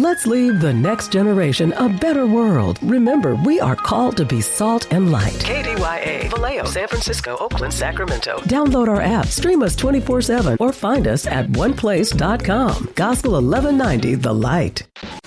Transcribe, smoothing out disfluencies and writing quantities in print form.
Let's leave the next generation a better world. Remember, we are called to be salt and light. KDYA, Vallejo, San Francisco, Oakland, Sacramento. Download our app, stream us 24/7, or find us at oneplace.com. Gospel 1190, The Light.